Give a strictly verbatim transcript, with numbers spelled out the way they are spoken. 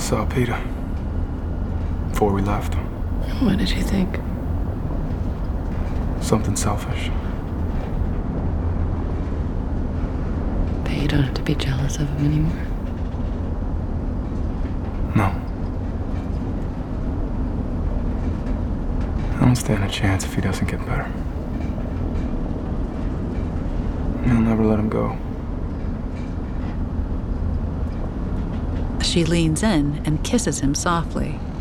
Saw Peter before we left. What did you think? Something selfish. But you don't have to be jealous of him anymore. No. I don't stand a chance if he doesn't get better. I'll never let him go. She leans in and kisses him softly.